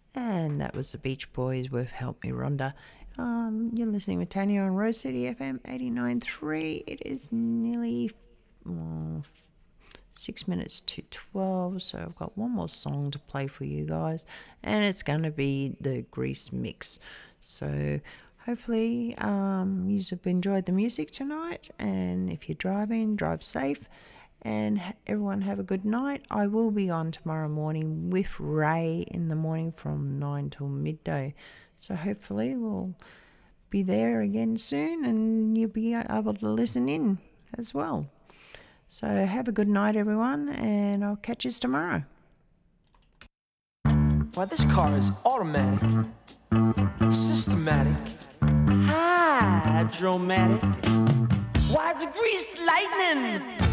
And that was the Beach Boys with Help Me Rhonda. You're listening with Tanya on Rose City FM 89.3. It is nearly 6 minutes to 12, so I've got one more song to play for you guys, and it's going to be the Grease mix. So hopefully you have enjoyed the music tonight, and if you're driving, drive safe, and everyone have a good night. I will be on tomorrow morning with Ray in the morning from 9 till midday, so hopefully we'll be there again soon and you'll be able to listen in as well. So have a good night, everyone, and I'll catch you tomorrow. Well, this car is automatic, systematic, hydromatic. Why, it's greased lightning.